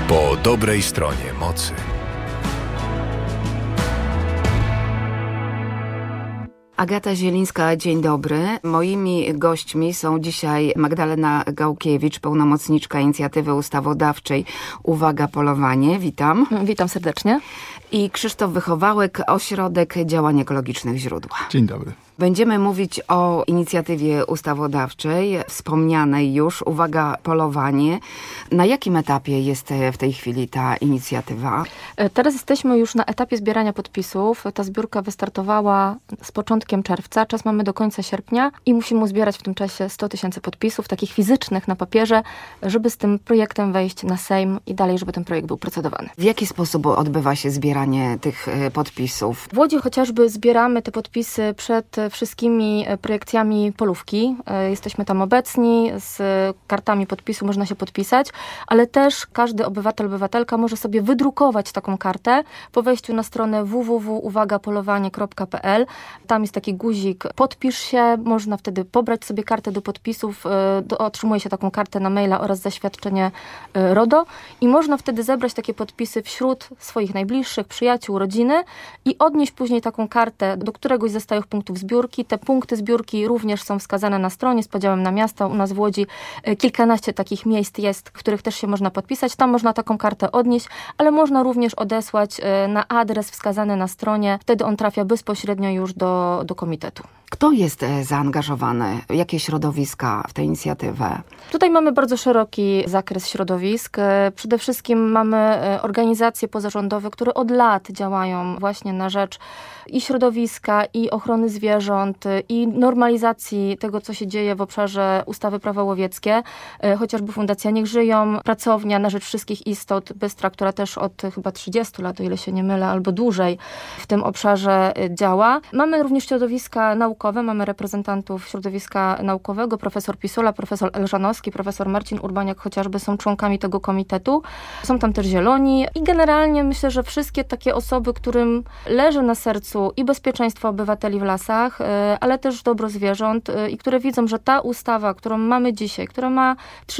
Po dobrej stronie mocy. Agata Zielińska, dzień dobry. Moimi gośćmi są dzisiaj Magdalena Gałkiewicz, pełnomocniczka Inicjatywy Ustawodawczej Uwaga Polowanie. Witam. Witam serdecznie. I Krzysztof Wychowałek, Ośrodek Działań Ekologicznych Źródła. Dzień dobry. Będziemy mówić o inicjatywie ustawodawczej, wspomnianej już, Uwaga Polowanie. Na jakim etapie jest w tej chwili ta inicjatywa? Teraz jesteśmy już na etapie zbierania podpisów. Ta zbiórka wystartowała z początkiem czerwca. Czas mamy do końca sierpnia i musimy uzbierać w tym czasie 100 000 podpisów, takich fizycznych na papierze, żeby z tym projektem wejść na Sejm i dalej, żeby ten projekt był procedowany. W jaki sposób odbywa się zbieranie tych podpisów? W Łodzi chociażby zbieramy te podpisy przed wszystkimi projekcjami polówki. Jesteśmy tam obecni, z kartami podpisu można się podpisać, ale też każdy obywatel, obywatelka może sobie wydrukować taką kartę po wejściu na stronę www.uwagapolowanie.pl. Tam jest taki guzik podpisz się, można wtedy pobrać sobie kartę do podpisów, otrzymuje się taką kartę na maila oraz zaświadczenie RODO i można wtedy zebrać takie podpisy wśród swoich najbliższych, przyjaciół, rodziny i odnieść później taką kartę do któregoś ze stałych punktów zbiórki. Te punkty zbiórki również są wskazane na stronie z podziałem na miasta. U nas w Łodzi kilkanaście takich miejsc jest, w których też się można podpisać. Tam można taką kartę odnieść, ale można również odesłać na adres wskazany na stronie. Wtedy on trafia bezpośrednio już do komitetu. Kto jest zaangażowany? Jakie środowiska w tę inicjatywę? Tutaj mamy bardzo szeroki zakres środowisk. Przede wszystkim mamy organizacje pozarządowe, które od lat działają właśnie na rzecz i środowiska, i ochrony zwierząt, i normalizacji tego, co się dzieje w obszarze ustawy Prawo łowieckie. Chociażby Fundacja Niech Żyją, Pracownia na rzecz wszystkich istot Bystra, która też od chyba 30 lat, o ile się nie mylę, albo dłużej w tym obszarze działa. Mamy również środowiska naukowe, mamy reprezentantów środowiska naukowego, profesor Pisula, profesor Elżanowski, profesor Marcin Urbaniak chociażby są członkami tego komitetu. Są tam też zieloni i generalnie myślę, że wszystkie takie osoby, którym leży na sercu i bezpieczeństwo obywateli w lasach, ale też dobro zwierząt i które widzą, że ta ustawa, którą mamy dzisiaj, która ma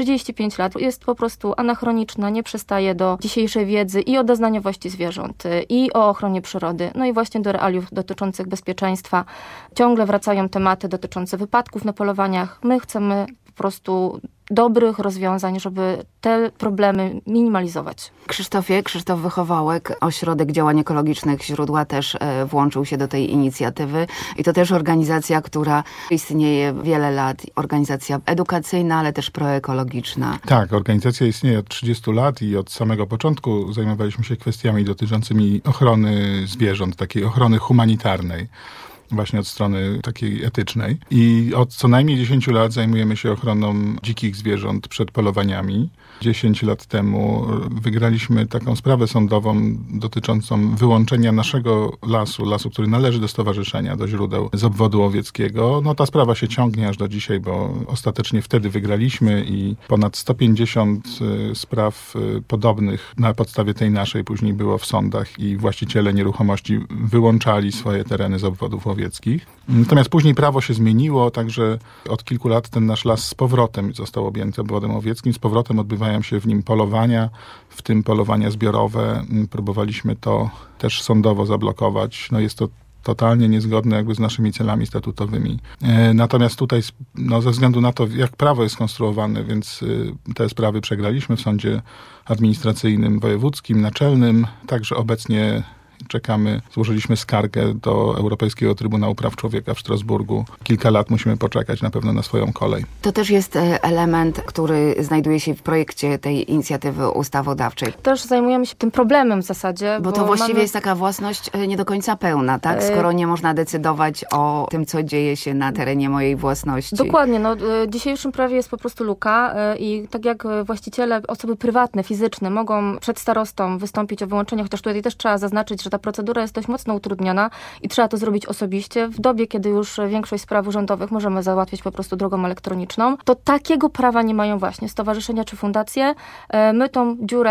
35 lat, jest po prostu anachroniczna, nie przystaje do dzisiejszej wiedzy i o doznaniowości zwierząt, i o ochronie przyrody, no i właśnie do realiów dotyczących bezpieczeństwa. Ciągle wracają tematy dotyczące wypadków na polowaniach. My chcemy po prostu dobrych rozwiązań, żeby te problemy minimalizować. Krzysztof Wychowałek, Ośrodek Działań Ekologicznych Źródła też włączył się do tej inicjatywy i to też organizacja, która istnieje wiele lat, organizacja edukacyjna, ale też proekologiczna. Tak, organizacja istnieje od 30 lat i od samego początku zajmowaliśmy się kwestiami dotyczącymi ochrony zwierząt, takiej ochrony humanitarnej. Właśnie od strony takiej etycznej. I od co najmniej 10 lat zajmujemy się ochroną dzikich zwierząt przed polowaniami. 10 lat temu wygraliśmy taką sprawę sądową dotyczącą wyłączenia naszego lasu, który należy do stowarzyszenia, do źródeł z obwodu łowieckiego. No ta sprawa się ciągnie aż do dzisiaj, bo ostatecznie wtedy wygraliśmy i ponad 150 spraw podobnych na podstawie tej naszej później było w sądach i właściciele nieruchomości wyłączali swoje tereny z obwodów łowieckich. Natomiast później prawo się zmieniło, także od kilku lat ten nasz las z powrotem został objęty obwodem łowieckim, z powrotem odbywają się w nim polowania, w tym polowania zbiorowe. Próbowaliśmy to też sądowo zablokować. No jest to totalnie niezgodne jakby z naszymi celami statutowymi. Natomiast tutaj ze względu na to, jak prawo jest skonstruowane, więc te sprawy przegraliśmy w sądzie administracyjnym, wojewódzkim, naczelnym, także obecnie złożyliśmy skargę do Europejskiego Trybunału Praw Człowieka w Strasburgu. Kilka lat musimy poczekać na pewno na swoją kolej. To też jest element, który znajduje się w projekcie tej inicjatywy ustawodawczej. Też zajmujemy się tym problemem w zasadzie. Bo to właściwie jest taka własność nie do końca pełna, tak? Skoro nie można decydować o tym, co dzieje się na terenie mojej własności. Dokładnie. W dzisiejszym prawie jest po prostu luka i tak jak właściciele, osoby prywatne, fizyczne mogą przed starostą wystąpić o wyłączenie, chociaż tutaj też trzeba zaznaczyć, że ta procedura jest dość mocno utrudniona i trzeba to zrobić osobiście. W dobie, kiedy już większość spraw urzędowych możemy załatwić po prostu drogą elektroniczną, to takiego prawa nie mają właśnie stowarzyszenia czy fundacje. My tą dziurę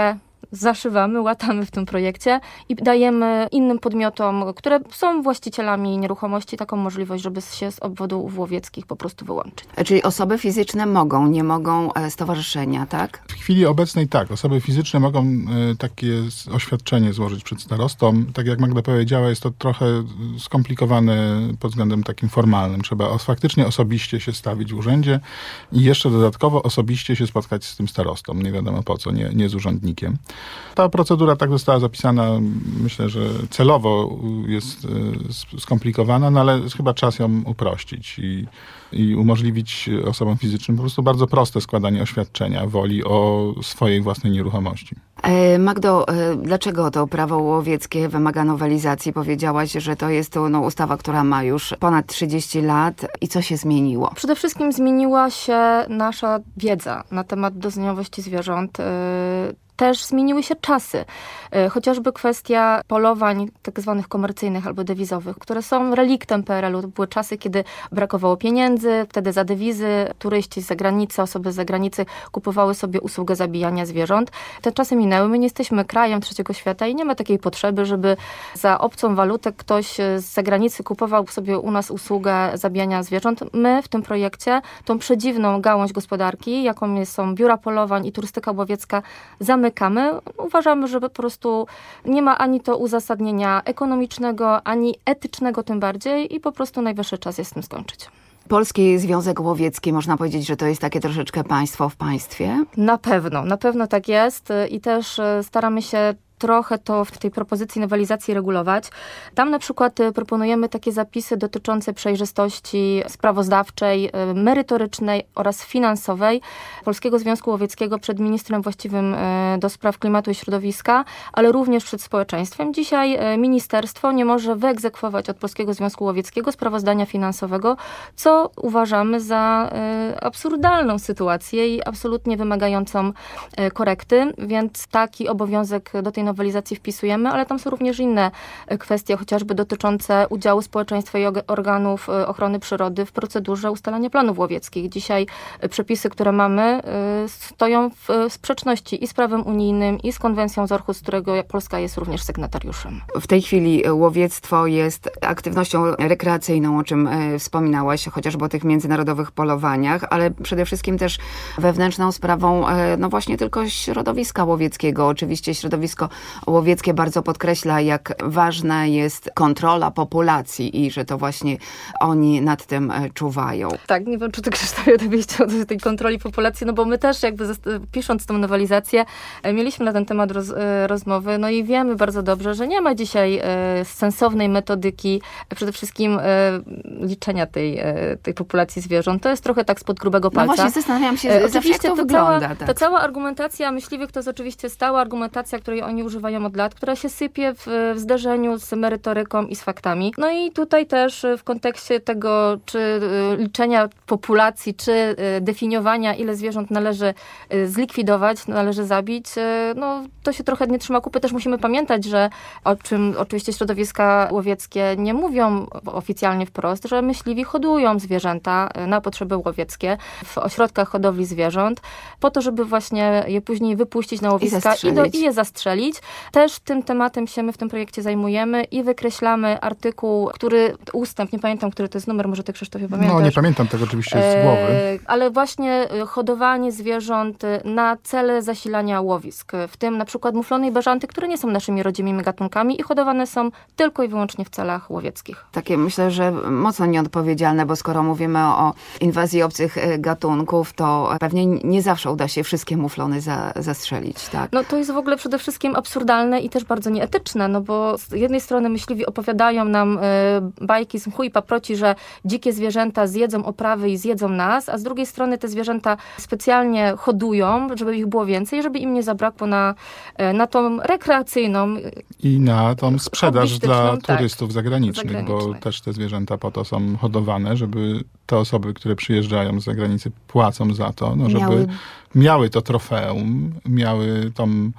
zaszywamy, łatamy w tym projekcie i dajemy innym podmiotom, które są właścicielami nieruchomości, taką możliwość, żeby się z obwodów łowieckich po prostu wyłączyć. Czyli osoby fizyczne mogą, nie mogą stowarzyszenia, tak? W chwili obecnej tak, osoby fizyczne mogą takie oświadczenie złożyć przed starostą. Tak jak Magda powiedziała, jest to trochę skomplikowane pod względem takim formalnym. Trzeba faktycznie osobiście się stawić w urzędzie i jeszcze dodatkowo osobiście się spotkać z tym starostą. Nie wiadomo po co, nie z urzędnikiem. Ta procedura tak została zapisana, myślę, że celowo jest skomplikowana, no ale chyba czas ją uprościć i umożliwić osobom fizycznym po prostu bardzo proste składanie oświadczenia woli o swojej własnej nieruchomości. Magdo, dlaczego to prawo łowieckie wymaga nowelizacji? Powiedziałaś, że to jest ustawa, która ma już ponad 30 lat i co się zmieniło? Przede wszystkim zmieniła się nasza wiedza na temat doznaniowości zwierząt. Też zmieniły się czasy. Chociażby kwestia polowań tak zwanych komercyjnych albo dewizowych, które są reliktem PRL-u. To były czasy, kiedy brakowało pieniędzy, wtedy za dewizy turyści z zagranicy, osoby z zagranicy kupowały sobie usługę zabijania zwierząt. Te czasy minęły. My nie jesteśmy krajem trzeciego świata i nie ma takiej potrzeby, żeby za obcą walutę ktoś z zagranicy kupował sobie u nas usługę zabijania zwierząt. My w tym projekcie tą przedziwną gałąź gospodarki, jaką są biura polowań i turystyka łowiecka, zamykamy. Uważamy, że po prostu nie ma ani to uzasadnienia ekonomicznego, ani etycznego tym bardziej i po prostu najwyższy czas jest z tym skończyć. Polski Związek Łowiecki, można powiedzieć, że to jest takie troszeczkę państwo w państwie? Na pewno tak jest i też staramy się trochę to w tej propozycji nowelizacji regulować. Tam na przykład proponujemy takie zapisy dotyczące przejrzystości sprawozdawczej, merytorycznej oraz finansowej Polskiego Związku Łowieckiego przed ministrem właściwym do spraw klimatu i środowiska, ale również przed społeczeństwem. Dzisiaj ministerstwo nie może wyegzekwować od Polskiego Związku Łowieckiego sprawozdania finansowego, co uważamy za absurdalną sytuację i absolutnie wymagającą korekty, więc taki obowiązek do tej nowelizacji wpisujemy, ale tam są również inne kwestie, chociażby dotyczące udziału społeczeństwa i organów ochrony przyrody w procedurze ustalania planów łowieckich. Dzisiaj przepisy, które mamy, stoją w sprzeczności i z prawem unijnym, i z konwencją z Orhus, z którego Polska jest również sygnatariuszem. W tej chwili łowiectwo jest aktywnością rekreacyjną, o czym wspominałaś, chociażby o tych międzynarodowych polowaniach, ale przede wszystkim też wewnętrzną sprawą, no właśnie tylko środowiska łowieckiego. Oczywiście środowisko łowieckie bardzo podkreśla, jak ważna jest kontrola populacji i że to właśnie oni nad tym czuwają. Tak, nie wiem, czy ty, Krzysztofie, dowiedzieć o tej kontroli populacji, no bo my też jakby pisząc tą nowelizację, mieliśmy na ten temat rozmowy, no i wiemy bardzo dobrze, że nie ma dzisiaj sensownej metodyki, przede wszystkim liczenia tej populacji zwierząt. To jest trochę tak spod grubego palca. No właśnie, zastanawiam się, jak to wygląda. Ta cała argumentacja myśliwych to jest oczywiście stała argumentacja, której oni używają od lat, która się sypie w zderzeniu z merytoryką i z faktami. No i tutaj też w kontekście tego, czy liczenia populacji, czy definiowania, ile zwierząt należy zlikwidować, należy zabić, no to się trochę nie trzyma kupy. Też musimy pamiętać, że o czym oczywiście środowiska łowieckie nie mówią oficjalnie wprost, że myśliwi hodują zwierzęta na potrzeby łowieckie w ośrodkach hodowli zwierząt, po to, żeby właśnie je później wypuścić na łowiska i je zastrzelić. Też tym tematem się my w tym projekcie zajmujemy i wykreślamy artykuł, ustęp, nie pamiętam, który to jest numer, może ty, Krzysztofie, pamiętasz? No, nie pamiętam tego oczywiście z głowy. Ale właśnie hodowanie zwierząt na cele zasilania łowisk, w tym na przykład muflony i bażanty, które nie są naszymi rodzimymi gatunkami i hodowane są tylko i wyłącznie w celach łowieckich. Takie myślę, że mocno nieodpowiedzialne, bo skoro mówimy o inwazji obcych gatunków, to pewnie nie zawsze uda się wszystkie muflony zastrzelić, tak? No to jest w ogóle przede wszystkim absurdalne i też bardzo nieetyczne, no bo z jednej strony myśliwi opowiadają nam bajki z mchu i paproci, że dzikie zwierzęta zjedzą oprawy i zjedzą nas, a z drugiej strony te zwierzęta specjalnie hodują, żeby ich było więcej, żeby im nie zabrakło na tą rekreacyjną i na tą sprzedaż dla tak, turystów zagranicznych, bo też te zwierzęta po to są hodowane, żeby te osoby, które przyjeżdżają z zagranicy, płacą za to, no, żeby miały to trofeum, miały tą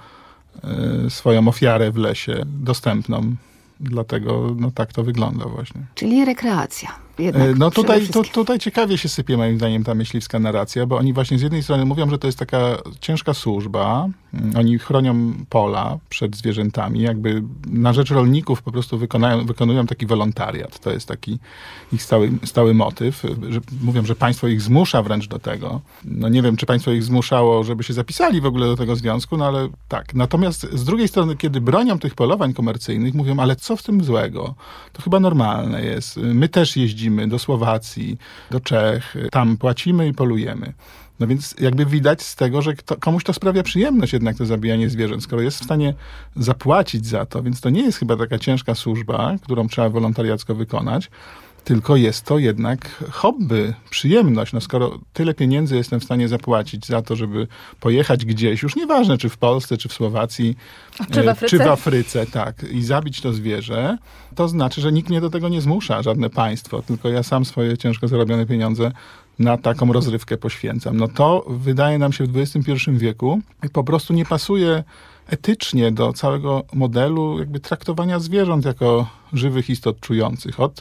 swoją ofiarę w lesie dostępną. Dlatego tak to wygląda właśnie. Czyli rekreacja. Jednak no tutaj ciekawie się sypie moim zdaniem ta myśliwska narracja, bo oni właśnie z jednej strony mówią, że to jest taka ciężka służba, Oni chronią pola przed zwierzętami, jakby na rzecz rolników po prostu wykonują taki wolontariat. To jest taki ich stały motyw. Mówią, że państwo ich zmusza wręcz do tego. No nie wiem, czy państwo ich zmuszało, żeby się zapisali w ogóle do tego związku, no ale tak. Natomiast z drugiej strony, kiedy bronią tych polowań komercyjnych, mówią, ale co w tym złego? To chyba normalne jest. My też jeździmy do Słowacji, do Czech, tam płacimy i polujemy. No więc jakby widać z tego, że komuś to sprawia przyjemność jednak to zabijanie zwierząt, skoro jest w stanie zapłacić za to, więc to nie jest chyba taka ciężka służba, którą trzeba wolontariacko wykonać, tylko jest to jednak hobby, przyjemność. No skoro tyle pieniędzy jestem w stanie zapłacić za to, żeby pojechać gdzieś, już nieważne czy w Polsce, czy w Słowacji, czy w Afryce, tak, i zabić to zwierzę, to znaczy, że nikt mnie do tego nie zmusza, żadne państwo, tylko ja sam swoje ciężko zarobione pieniądze na taką rozrywkę poświęcam. No to wydaje nam się w XXI wieku po prostu nie pasuje etycznie do całego modelu jakby traktowania zwierząt jako żywych istot czujących. Od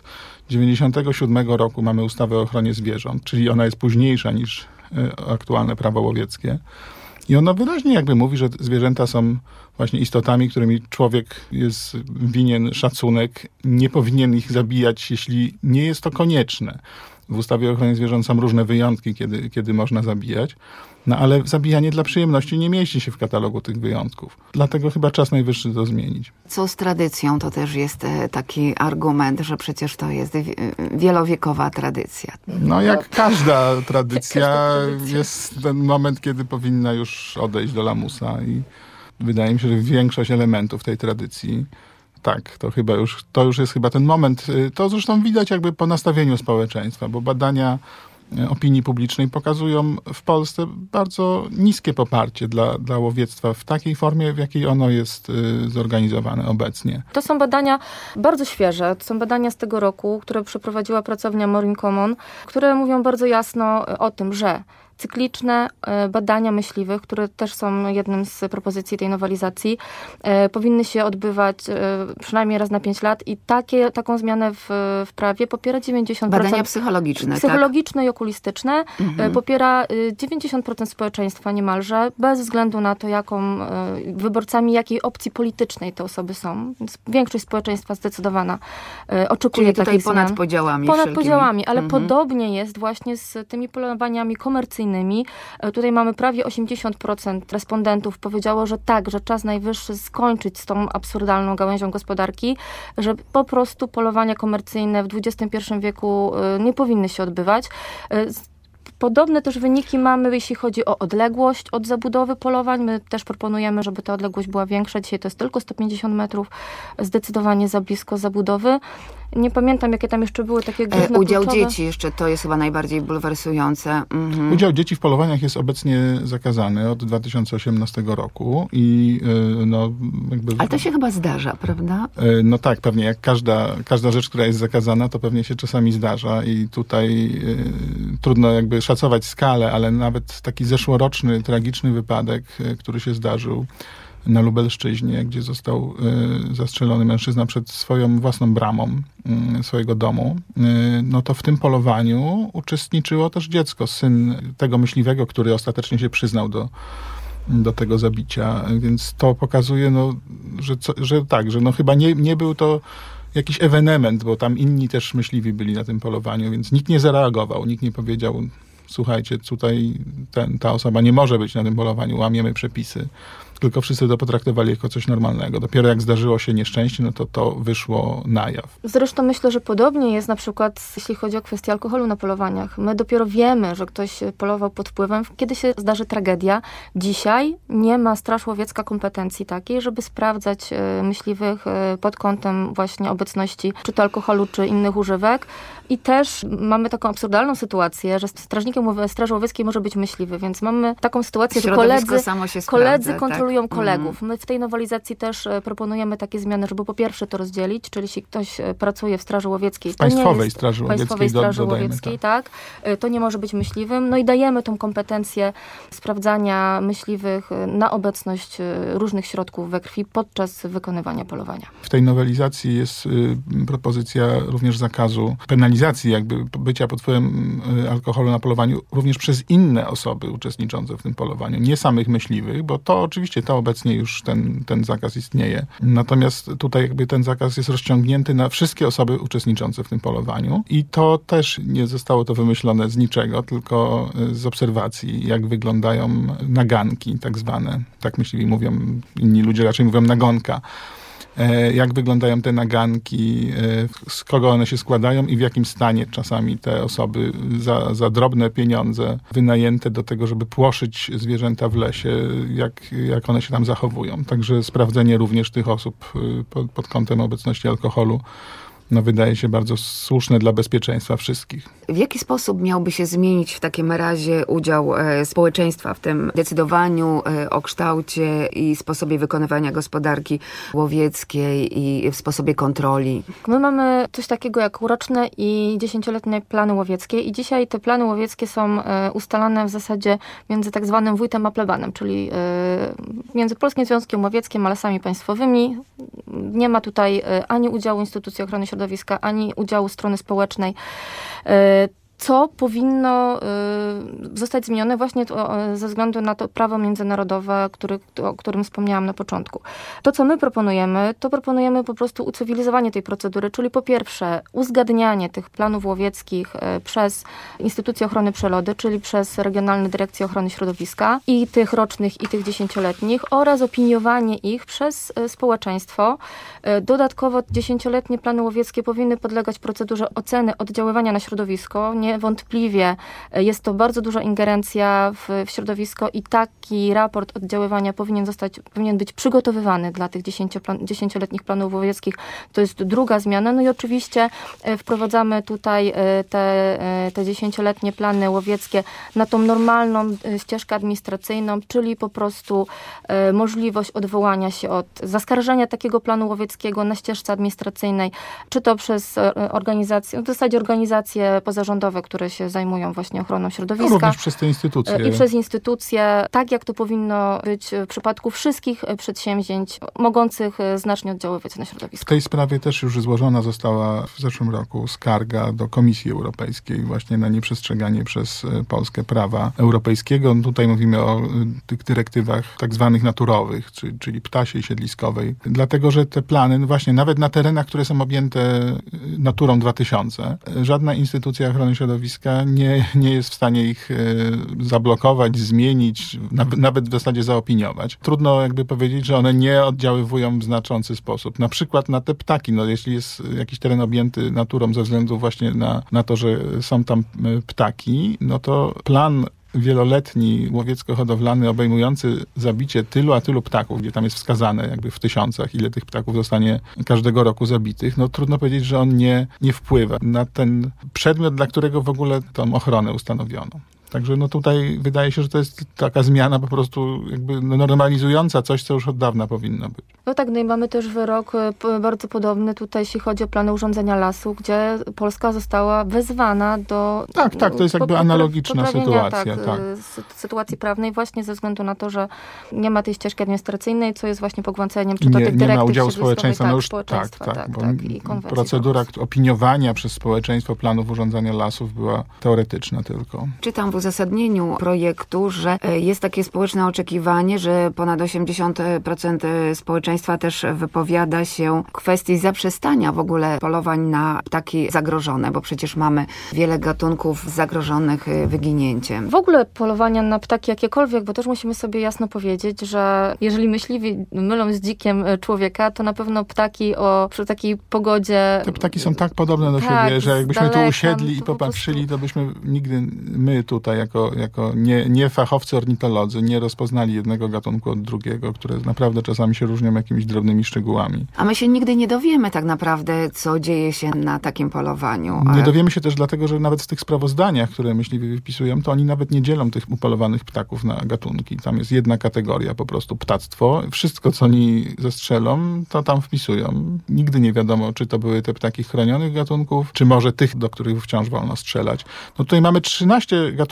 1997 roku mamy ustawę o ochronie zwierząt, czyli ona jest późniejsza niż aktualne prawo łowieckie. I ono wyraźnie jakby mówi, że zwierzęta są właśnie istotami, którymi człowiek jest winien szacunek, nie powinien ich zabijać, jeśli nie jest to konieczne. W ustawie o ochronie zwierząt są różne wyjątki, kiedy można zabijać, no ale zabijanie dla przyjemności nie mieści się w katalogu tych wyjątków. Dlatego chyba czas najwyższy to zmienić. Co z tradycją, to też jest taki argument, że przecież to jest wielowiekowa tradycja. No jak każda tradycja, jest ten moment, kiedy powinna już odejść do lamusa i wydaje mi się, że większość elementów tej tradycji tak, to już jest chyba ten moment. To zresztą widać jakby po nastawieniu społeczeństwa, bo badania opinii publicznej pokazują w Polsce bardzo niskie poparcie dla łowiectwa w takiej formie, w jakiej ono jest zorganizowane obecnie. To są badania bardzo świeże. To są badania z tego roku, które przeprowadziła pracownia Morin Common, które mówią bardzo jasno o tym, że cykliczne badania myśliwych, które też są jednym z propozycji tej nowelizacji, powinny się odbywać przynajmniej raz na 5 lat i taką zmianę w prawie popiera 90%. Badania psychologiczne, psychologiczne i okulistyczne popiera 90% społeczeństwa niemalże, bez względu na to, wyborcami jakiej opcji politycznej te osoby są. Więc większość społeczeństwa zdecydowana oczekuje takich zmian. Czyli tutaj ponad podziałami. Ponad podziałami, ale podobnie jest właśnie z tymi polowaniami komercyjnymi. Tutaj mamy prawie 80% respondentów powiedziało, że tak, że czas najwyższy skończyć z tą absurdalną gałęzią gospodarki, że po prostu polowania komercyjne w XXI wieku nie powinny się odbywać. Podobne też wyniki mamy, jeśli chodzi o odległość od zabudowy polowań. My też proponujemy, żeby ta odległość była większa. Dzisiaj to jest tylko 150 metrów, zdecydowanie za blisko zabudowy. Nie pamiętam, jakie tam jeszcze były takie główne Udział kluczowe. dzieci jeszcze, to jest chyba najbardziej bulwersujące. Udział dzieci w polowaniach jest obecnie zakazany od 2018 roku i Ale to się chyba zdarza, prawda? No tak, pewnie jak każda rzecz, która jest zakazana, to pewnie się czasami zdarza i tutaj trudno jakby szacować skalę, ale nawet taki zeszłoroczny, tragiczny wypadek, który się zdarzył na Lubelszczyźnie, gdzie został zastrzelony mężczyzna przed swoją własną bramą swojego domu, no to w tym polowaniu uczestniczyło też dziecko, syn tego myśliwego, który ostatecznie się przyznał do tego zabicia, więc to pokazuje, że chyba nie był to jakiś ewenement, bo tam inni też myśliwi byli na tym polowaniu, więc nikt nie zareagował, nikt nie powiedział, słuchajcie, tutaj ta osoba nie może być na tym polowaniu, łamiemy przepisy. Tylko wszyscy to potraktowali jako coś normalnego. Dopiero jak zdarzyło się nieszczęście, no to wyszło na jaw. Zresztą myślę, że podobnie jest na przykład, jeśli chodzi o kwestię alkoholu na polowaniach. My dopiero wiemy, że ktoś polował pod wpływem, kiedy się zdarzy tragedia. Dzisiaj nie ma Straż Łowiecka kompetencji takiej, żeby sprawdzać myśliwych pod kątem właśnie obecności czy to alkoholu, czy innych używek. I też mamy taką absurdalną sytuację, że strażnikiem Straży Łowieckiej może być myśliwy, więc mamy taką sytuację, że koledzy kontrolują kolegów. My w tej nowelizacji też proponujemy takie zmiany, żeby po pierwsze to rozdzielić, czyli jeśli ktoś pracuje w Straży Łowieckiej, Państwowej Straży Łowieckiej, tak, to nie może być myśliwym. No i dajemy tą kompetencję sprawdzania myśliwych na obecność różnych środków we krwi podczas wykonywania polowania. W tej nowelizacji jest propozycja również zakazu penalizacji jakby bycia pod wpływem alkoholu na polowaniu również przez inne osoby uczestniczące w tym polowaniu, nie samych myśliwych, bo to oczywiście rzeczywiście to obecnie już ten zakaz istnieje. Natomiast tutaj jakby ten zakaz jest rozciągnięty na wszystkie osoby uczestniczące w tym polowaniu i to też nie zostało to wymyślone z niczego, tylko z obserwacji, jak wyglądają naganki tak zwane. Tak myśliwi mówią, inni ludzie raczej mówią nagonka. Jak wyglądają te naganki, z kogo one się składają i w jakim stanie czasami te osoby za drobne pieniądze wynajęte do tego, żeby płoszyć zwierzęta w lesie, jak one się tam zachowują. Także sprawdzenie również tych osób pod kątem obecności alkoholu wydaje się bardzo słuszne dla bezpieczeństwa wszystkich. W jaki sposób miałby się zmienić w takim razie udział społeczeństwa w tym decydowaniu o kształcie i sposobie wykonywania gospodarki łowieckiej i w sposobie kontroli? My mamy coś takiego jak roczne i 10-letnie plany łowieckie i dzisiaj te plany łowieckie są ustalane w zasadzie między tak zwanym wójtem a plebanem, czyli między Polskim Związkiem Łowieckim a Lasami Państwowymi. Nie ma tutaj ani udziału instytucji ochrony środowiska, ani udziału strony społecznej. Co powinno zostać zmienione właśnie ze względu na to prawo międzynarodowe, o którym wspomniałam na początku. To, co my proponujemy, to proponujemy po prostu ucywilizowanie tej procedury, czyli po pierwsze uzgadnianie tych planów łowieckich przez instytucje ochrony przyrody, czyli przez Regionalne Dyrekcje Ochrony Środowiska i tych rocznych, i tych 10-letnich oraz opiniowanie ich przez społeczeństwo. Dodatkowo 10-letnie plany łowieckie powinny podlegać procedurze oceny oddziaływania na środowisko. Niewątpliwie jest to bardzo duża ingerencja w środowisko i taki raport oddziaływania powinien być przygotowywany dla tych 10-letnich planów łowieckich. To jest druga zmiana. No i oczywiście wprowadzamy tutaj te 10-letnie plany łowieckie na tą normalną ścieżkę administracyjną, czyli po prostu możliwość odwołania się od zaskarżenia takiego planu łowieckiego na ścieżce administracyjnej, czy to przez organizacje, w zasadzie organizacje pozarządowe, które się zajmują właśnie ochroną środowiska. Również przez te instytucje. I przez instytucje, tak jak to powinno być w przypadku wszystkich przedsięwzięć mogących znacznie oddziaływać na środowisko. W tej sprawie też już złożona została w zeszłym roku skarga do Komisji Europejskiej właśnie na nieprzestrzeganie przez Polskę prawa europejskiego. Tutaj mówimy o tych dyrektywach tak zwanych naturowych, czyli ptasiej, siedliskowej. Dlatego, że te plany właśnie nawet na terenach, które są objęte Naturą 2000, żadna instytucja ochrony środowiska nie jest w stanie ich zablokować, zmienić, nawet w zasadzie zaopiniować. Trudno jakby powiedzieć, że one nie oddziaływują w znaczący sposób. Na przykład na te ptaki. Jeśli jest jakiś teren objęty naturą ze względu właśnie na to, że są tam ptaki, to plan wieloletni łowiecko-hodowlany obejmujący zabicie tylu a tylu ptaków, gdzie tam jest wskazane jakby w tysiącach, ile tych ptaków zostanie każdego roku zabitych, trudno powiedzieć, że on nie wpływa na ten przedmiot, dla którego w ogóle tą ochronę ustanowiono. Także tutaj wydaje się, że to jest taka zmiana po prostu jakby normalizująca coś, co już od dawna powinno być. I mamy też wyrok bardzo podobny tutaj, jeśli chodzi o plany urządzenia lasu, gdzie Polska została wezwana do... Tak, to jest jakby analogiczna sytuacja. Sytuacji prawnej właśnie ze względu na to, że nie ma tej ścieżki administracyjnej, co jest właśnie pogwałceniem czy do tych dyrektyw. Nie ma udziału społeczeństwa. I konwencji. Procedura opiniowania przez społeczeństwo planów urządzania lasów była teoretyczna tylko. Czytam w uzasadnieniu projektu, że jest takie społeczne oczekiwanie, że ponad 80% społeczeństwa też wypowiada się w kwestii zaprzestania w ogóle polowań na ptaki zagrożone, bo przecież mamy wiele gatunków zagrożonych wyginięciem. W ogóle polowania na ptaki jakiekolwiek, bo też musimy sobie jasno powiedzieć, że jeżeli myśliwi mylą z dzikiem człowieka, to na pewno ptaki przy takiej pogodzie... Te ptaki są tak podobne do siebie, że jakbyśmy tu usiedli i popatrzyli, to byśmy nigdy, my tutaj jako nie fachowcy ornitolodzy, nie rozpoznali jednego gatunku od drugiego, które naprawdę czasami się różnią jakimiś drobnymi szczegółami. A my się nigdy nie dowiemy tak naprawdę, co dzieje się na takim polowaniu. Nie dowiemy się też dlatego, że nawet w tych sprawozdaniach, które myśliwi wypisują, to oni nawet nie dzielą tych upolowanych ptaków na gatunki. Tam jest jedna kategoria, po prostu ptactwo. Wszystko, co oni zestrzelą, to tam wpisują. Nigdy nie wiadomo, czy to były te ptaki chronionych gatunków, czy może tych, do których wciąż wolno strzelać. Tutaj mamy 13 gatunków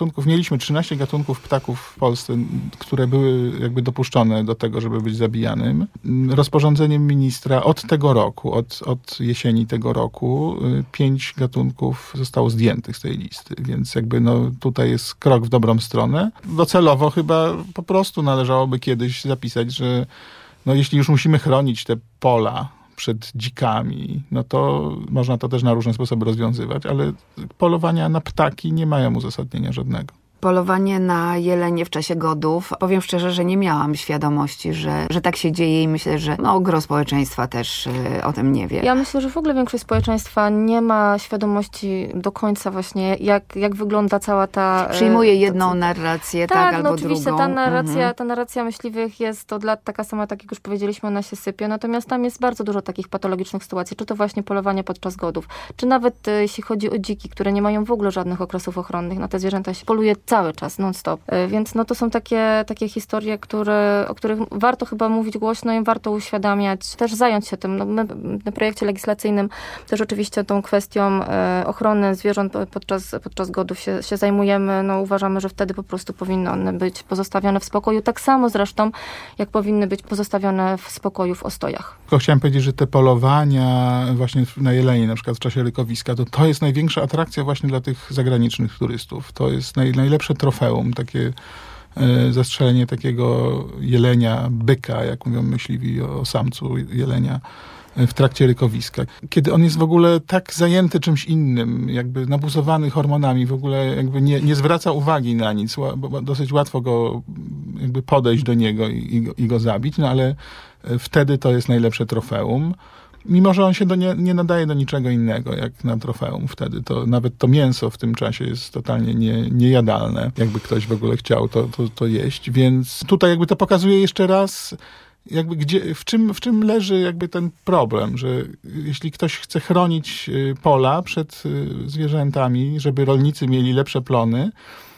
gatunków, mieliśmy 13 gatunków ptaków w Polsce, które były jakby dopuszczone do tego, żeby być zabijanym. Rozporządzeniem ministra od tego roku, od jesieni tego roku 5 gatunków zostało zdjętych z tej listy, więc jakby tutaj jest krok w dobrą stronę. Docelowo chyba po prostu należałoby kiedyś zapisać, że jeśli już musimy chronić te pola przed dzikami, to można to też na różne sposoby rozwiązywać, ale polowania na ptaki nie mają uzasadnienia żadnego. Polowanie na jelenie w czasie godów. Powiem szczerze, że nie miałam świadomości, że tak się dzieje i myślę, że gro społeczeństwa też o tym nie wie. Ja myślę, że w ogóle większość społeczeństwa nie ma świadomości do końca właśnie, jak wygląda cała ta... Przyjmuje jedną narrację, albo oczywiście drugą. Ta narracja myśliwych jest od lat taka sama, tak jak już powiedzieliśmy, ona się sypie. Natomiast tam jest bardzo dużo takich patologicznych sytuacji, czy to właśnie polowanie podczas godów, czy nawet jeśli chodzi o dziki, które nie mają w ogóle żadnych okresów ochronnych, na te zwierzęta się poluje cały czas, non-stop. Więc to są takie historie, o których warto chyba mówić głośno i warto uświadamiać, też zająć się tym. My na projekcie legislacyjnym też oczywiście tą kwestią ochrony zwierząt podczas godów się zajmujemy. Uważamy, że wtedy po prostu powinny one być pozostawione w spokoju. Tak samo zresztą, jak powinny być pozostawione w spokoju w ostojach. Tylko chciałem powiedzieć, że te polowania właśnie na jelenie, na przykład w czasie rykowiska, to jest największa atrakcja właśnie dla tych zagranicznych turystów. To jest najlepsze trofeum, takie zastrzelenie takiego jelenia, byka, jak mówią myśliwi o samcu jelenia w trakcie rykowiska. Kiedy on jest w ogóle tak zajęty czymś innym, jakby nabuzowany hormonami, w ogóle jakby nie zwraca uwagi na nic, bo dosyć łatwo go jakby podejść do niego i go zabić, ale wtedy to jest najlepsze trofeum. Mimo że on się nie nadaje do niczego innego, jak na trofeum wtedy. To nawet to mięso w tym czasie jest totalnie niejadalne. Jakby ktoś w ogóle chciał to jeść. Więc tutaj jakby to pokazuje jeszcze raz, jakby w czym leży jakby ten problem, że jeśli ktoś chce chronić pola przed zwierzętami, żeby rolnicy mieli lepsze plony,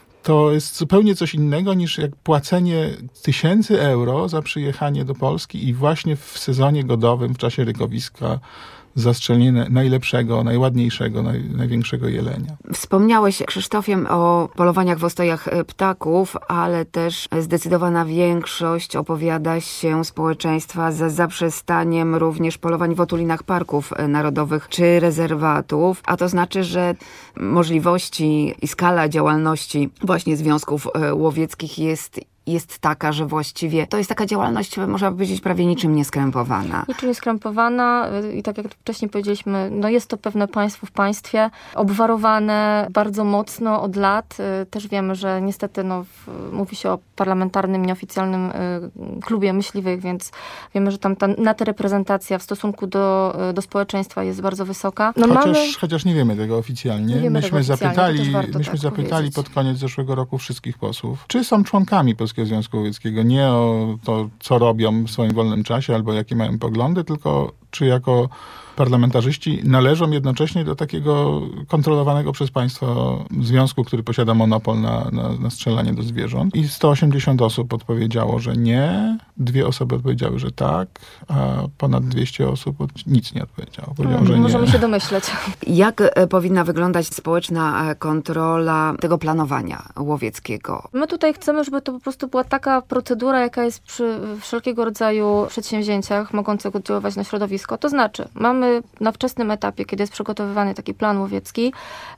to jest zupełnie coś innego niż jak płacenie 1000 euro za przyjechanie do Polski i właśnie w sezonie godowym, w czasie rykowiska zastrzelenie najlepszego, najładniejszego, największego jelenia. Wspomniałeś, Krzysztofie, o polowaniach w ostojach ptaków, ale też zdecydowana większość opowiada się społeczeństwa za zaprzestaniem również polowań w otulinach parków narodowych czy rezerwatów, a to znaczy, że możliwości i skala działalności właśnie związków łowieckich jest taka, że właściwie to jest taka działalność, można powiedzieć, prawie niczym nieskrępowana. Niczym nieskrępowana i tak jak wcześniej powiedzieliśmy, jest to pewne państwo w państwie, obwarowane bardzo mocno od lat. Też wiemy, że niestety mówi się o parlamentarnym, nieoficjalnym klubie myśliwych, więc wiemy, że tam ta reprezentacja w stosunku do społeczeństwa jest bardzo wysoka. Chociaż nie wiemy tego oficjalnie. Myśmy zapytali pod koniec zeszłego roku wszystkich posłów, czy są członkami Polskiego Związku Łowieckiego, nie o to, co robią w swoim wolnym czasie albo jakie mają poglądy, tylko czy jako parlamentarzyści należą jednocześnie do takiego kontrolowanego przez państwo związku, który posiada monopol na strzelanie do zwierząt. I 180 osób odpowiedziało, że nie. 2 osoby odpowiedziały, że tak, a ponad 200 osób nic nie odpowiedziało. Możemy się domyśleć. Jak powinna wyglądać społeczna kontrola tego planowania łowieckiego? My tutaj chcemy, żeby to po prostu była taka procedura, jaka jest przy wszelkiego rodzaju przedsięwzięciach mogących oddziaływać na środowisko. To znaczy, mamy na wczesnym etapie, kiedy jest przygotowywany taki plan łowiecki,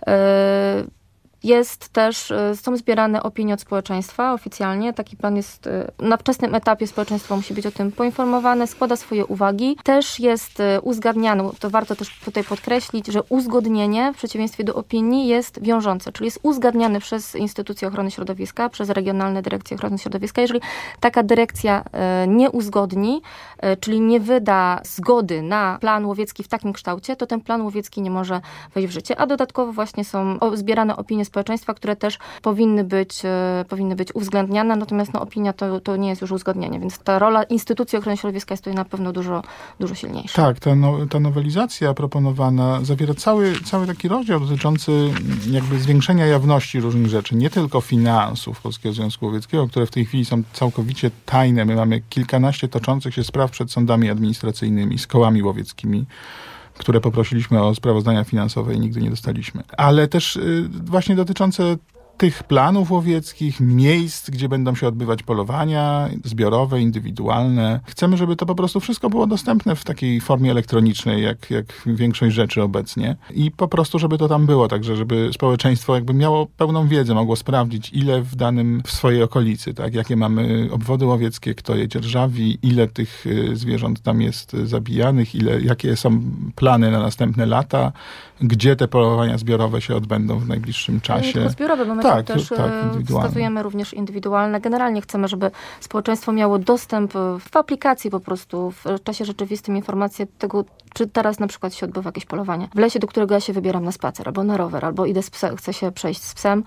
są zbierane opinie od społeczeństwa oficjalnie. Taki plan jest na wczesnym etapie, społeczeństwo musi być o tym poinformowane, składa swoje uwagi. Też jest uzgadniane, to warto też tutaj podkreślić, że uzgodnienie w przeciwieństwie do opinii jest wiążące, czyli jest uzgadniane przez instytucje ochrony środowiska, przez regionalne dyrekcje ochrony środowiska. Jeżeli taka dyrekcja nie uzgodni, czyli nie wyda zgody na plan łowiecki w takim kształcie, to ten plan łowiecki nie może wejść w życie, a dodatkowo właśnie są zbierane opinie społeczeństwa, które też powinny być uwzględniane, natomiast opinia to nie jest już uzgodnienie, więc ta rola instytucji ochrony środowiska jest tutaj na pewno dużo silniejsza. Tak, ta nowelizacja proponowana zawiera cały taki rozdział dotyczący jakby zwiększenia jawności różnych rzeczy, nie tylko finansów Polskiego Związku Łowieckiego, które w tej chwili są całkowicie tajne. My mamy kilkanaście toczących się spraw przed sądami administracyjnymi z kołami łowieckimi, które poprosiliśmy o sprawozdania finansowe i nigdy nie dostaliśmy. Ale też właśnie dotyczące tych planów łowieckich, miejsc, gdzie będą się odbywać polowania zbiorowe, indywidualne. Chcemy, żeby to po prostu wszystko było dostępne w takiej formie elektronicznej, jak większość rzeczy obecnie. I po prostu, żeby to tam było, także żeby społeczeństwo jakby miało pełną wiedzę, mogło sprawdzić, ile w swojej okolicy, tak, jakie mamy obwody łowieckie, kto je dzierżawi, ile tych zwierząt tam jest zabijanych, jakie są plany na następne lata, gdzie te polowania zbiorowe się odbędą w najbliższym czasie. Nie tylko zbiorowe, bo my tam też wskazujemy również indywidualne. Generalnie chcemy, żeby społeczeństwo miało dostęp w aplikacji po prostu, w czasie rzeczywistym informacje tego, czy teraz na przykład się odbywa jakieś polowanie w lesie, do którego ja się wybieram na spacer, albo na rower, albo idę chcę się przejść z psem.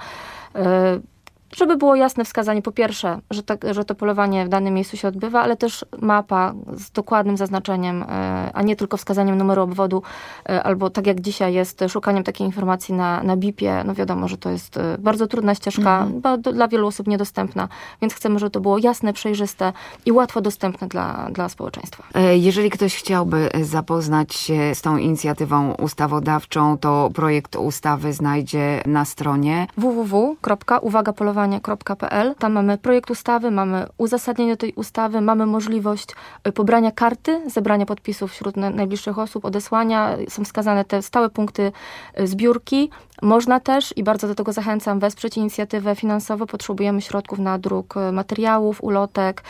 Żeby było jasne wskazanie, po pierwsze, że to polowanie w danym miejscu się odbywa, ale też mapa z dokładnym zaznaczeniem, a nie tylko wskazaniem numeru obwodu, albo tak jak dzisiaj jest, szukaniem takiej informacji na BIP-ie. No wiadomo, że to jest bardzo trudna ścieżka, bo dla wielu osób niedostępna, więc chcemy, żeby to było jasne, przejrzyste i łatwo dostępne dla społeczeństwa. Jeżeli ktoś chciałby zapoznać się z tą inicjatywą ustawodawczą, to projekt ustawy znajdzie na stronie www.uwagapolowanie.pl. Tam mamy projekt ustawy, mamy uzasadnienie tej ustawy, mamy możliwość pobrania karty, zebrania podpisów wśród najbliższych osób, odesłania. Są wskazane te stałe punkty zbiórki. Można też, i bardzo do tego zachęcam, wesprzeć inicjatywę finansowo. Potrzebujemy środków na druk materiałów, ulotek,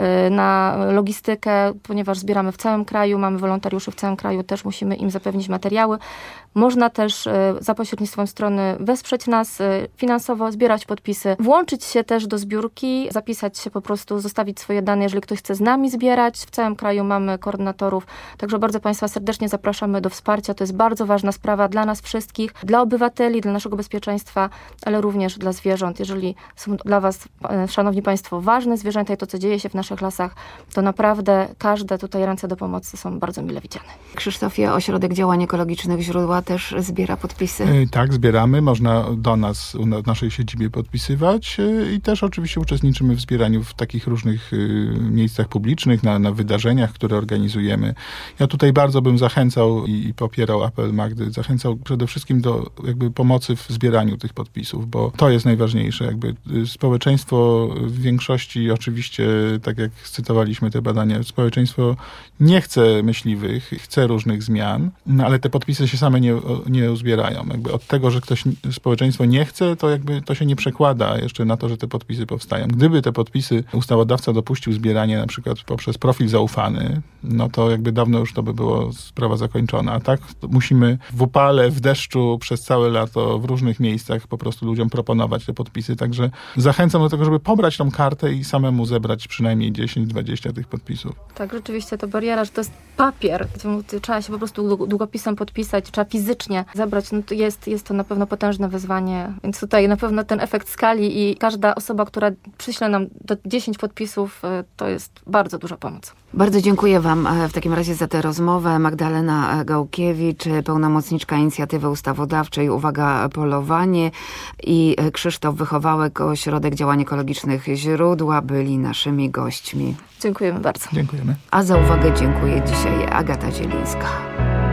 na logistykę, ponieważ zbieramy w całym kraju, mamy wolontariuszy w całym kraju, też musimy im zapewnić materiały. Można też za pośrednictwem strony wesprzeć nas finansowo, zbierać podpisy, włączyć się też do zbiórki, zapisać się po prostu, zostawić swoje dane, jeżeli ktoś chce z nami zbierać. W całym kraju mamy koordynatorów, także bardzo Państwa serdecznie zapraszamy do wsparcia. To jest bardzo ważna sprawa dla nas wszystkich, dla obywateli, dla naszego bezpieczeństwa, ale również dla zwierząt. Jeżeli są dla Was, szanowni Państwo, ważne zwierzęta i to, co dzieje się w naszych lasach, to naprawdę każde tutaj ręce do pomocy są bardzo mile widziane. Krzysztofie, Ośrodek Działań Ekologicznych Źródła też zbiera podpisy? Tak, zbieramy. Można do nas, w naszej siedzibie podpisywać i też oczywiście uczestniczymy w zbieraniu w takich różnych miejscach publicznych, na wydarzeniach, które organizujemy. Ja tutaj bardzo bym zachęcał i popierał apel Magdy, zachęcał przede wszystkim do jakby pomocy w zbieraniu tych podpisów, bo to jest najważniejsze. Jakby społeczeństwo w większości, oczywiście, tak jak cytowaliśmy te badania, społeczeństwo nie chce myśliwych, chce różnych zmian, no ale te podpisy się same nie uzbierają. Jakby od tego, że społeczeństwo nie chce, to jakby to się nie przekłada jeszcze na to, że te podpisy powstają. Gdyby te podpisy ustawodawca dopuścił zbieranie na przykład poprzez profil zaufany, no to jakby dawno już to by było sprawa zakończona. A tak musimy w upale, w deszczu przez całe lato w różnych miejscach po prostu ludziom proponować te podpisy. Także zachęcam do tego, żeby pobrać tą kartę i samemu zebrać przynajmniej 10-20 tych podpisów. Tak, rzeczywiście to bariera, że to jest papier. Trzeba się po prostu długopisem podpisać, trzeba fizycznie zebrać. No to jest to na pewno potężne wyzwanie. Więc tutaj na pewno ten efekt skali i każda osoba, która przyśle nam do 10 podpisów, to jest bardzo duża pomoc. Bardzo dziękuję Wam w takim razie za tę rozmowę. Magdalena Gałkiewicz, pełnomocniczka inicjatywy ustawodawczej Uwaga Polowanie i Krzysztof Wychowałek, Ośrodek Działań Ekologicznych Źródła byli naszymi gośćmi. Dziękujemy bardzo. Dziękujemy. A za uwagę dziękuję dzisiaj Agata Zielińska.